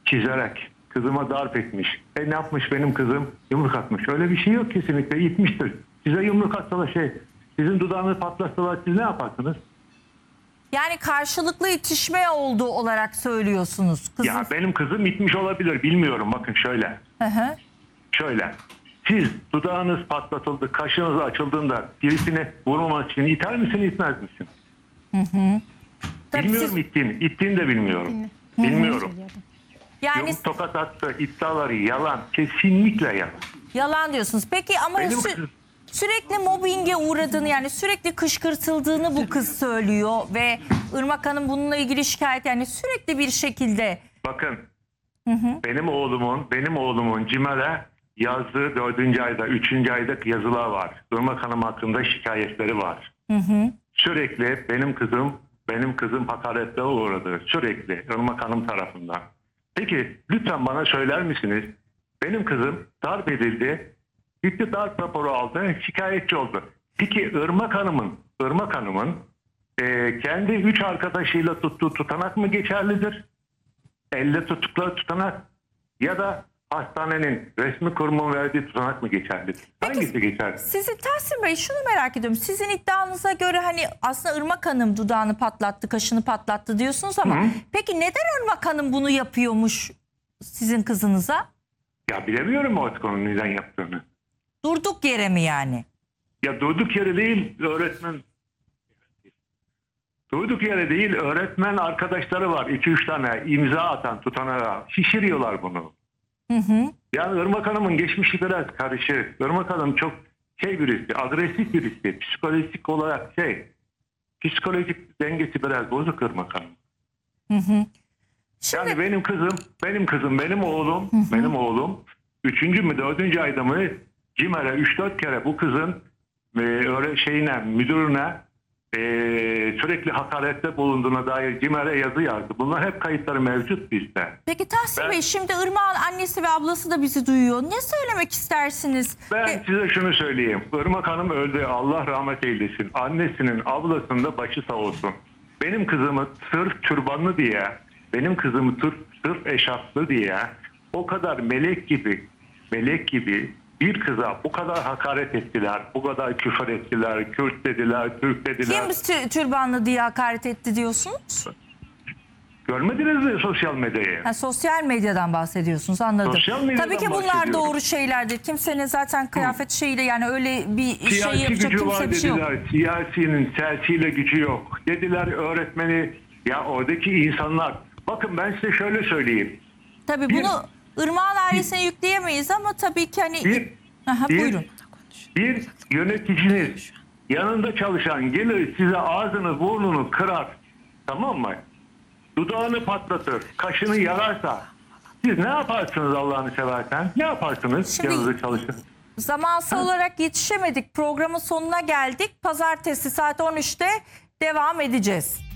çizerek kızıma darp etmiş. Ne yapmış benim kızım? Yumruk atmış. Öyle bir şey yok kesinlikle. İtmiştir. Size yumruk atsalar sizin dudağınızı patlatsalar siz ne yaparsınız? Yani karşılıklı itişme olduğu olarak söylüyorsunuz. Ya benim kızım itmiş olabilir. Bilmiyorum. Bakın şöyle. Hı hı. Şöyle. Siz dudağınız patlatıldı, kaşınız açıldığında birisine vurmamak için iter misin, itmez misin? Tabii Bilmiyorum siz- ittiğini. İttiğini de bilmiyorum. Bilmiyorum. Yani Yumruk tokat attı, iddiaları yalan. Kesinlikle yalan. yalan diyorsunuz. Peki ama Benim kızım- sürekli mobbinge uğradığını, yani sürekli kışkırtıldığını bu kız söylüyor ve Irmak Hanım bununla ilgili şikayet, yani sürekli bir şekilde. Bakın. Benim oğlumun CİMER'e yazdığı 4. ayda, 3. ayda yazılar var. Irmak Hanım hakkında şikayetleri var. Sürekli benim kızım hakaretlere uğradı. Sürekli Irmak Hanım tarafından. Peki lütfen bana söyler misiniz? Benim kızım darp edildi. Gitti darp raporu aldı. Şikayetçi oldu. Peki Irmak Hanım'ın kendi 3 arkadaşıyla tuttuğu tutanak mı geçerlidir? Elle tuttukları tutanak ya da hastanenin resmi kurumun verdiği tutanak mı geçerlidir? Hangisi geçerli? Sizin Tahsin Bey, şunu merak ediyorum. Sizin iddianıza göre hani aslında Irmak Hanım dudağını patlattı, kaşını patlattı diyorsunuz ama peki neden Irmak Hanım bunu yapıyormuş sizin kızınıza? Ya bilemiyorum artık onun neden yaptığını. Durduk yere mi yani? Ya durduk yere değil öğretmen. Durduk yere değil öğretmen arkadaşları var. 2-3 tane imza atan tutanağa şişiriyorlar bunu. Yani Irmak Hanım'ın geçmişi biraz karışık. Irmak Hanım çok birisi, agresif birisi. Psikolojik olarak psikolojik dengesi biraz bozuk Irmak Hanım. Şimdi Yani benim oğlum 3. mü 4. ayda mı CİMER'e 3-4 kere bu kızın müdürüne sürekli hakarette bulunduğuna dair CİMER'e yazı yazdı. Bunlar hep kayıtları mevcut bizde. peki Tahsin Bey, şimdi Irmak'ın annesi ve ablası da bizi duyuyor. Ne söylemek istersiniz? Ben size şunu söyleyeyim. Irmak Hanım öldü. Allah rahmet eylesin. Annesinin, ablasının da başı sağ olsun. Benim kızımı sırf türbanlı diye, benim kızımı sırf eşarplı diye o kadar melek gibi bir kıza bu kadar hakaret ettiler, bu kadar küfür ettiler, Kürt dediler, Türk dediler. Kim türbanlı diye hakaret etti diyorsunuz? Görmediniz mi sosyal medyayı? Sosyal medyadan bahsediyorsunuz, anladım. Sosyal medyadan Tabii ki bunlar bahsediyorum. doğru şeylerdir. Kimsenin zaten kıyafet şeyiyle, yani öyle bir şey Siyasi yapacak gücü kimse var bir şey yok. dediler. Siyasinin siyasiyle gücü yok. Dediler öğretmeni, ya oradaki insanlar. Bakın ben size şöyle söyleyeyim. Tabii bunu Irmak'ın ailesine yükleyemeyiz ama tabii ki hani... buyurun. Bir yöneticiniz yanında çalışan gelir size ağzını burnunu kırar. Tamam mı? Dudağını patlatır. Kaşını yararsa siz ne yaparsınız Allah'ını seversen? Ne yaparsınız Şimdi- yanınızda çalışın? Zamansal olarak yetişemedik. Programın sonuna geldik. Pazartesi saat 13'te devam edeceğiz.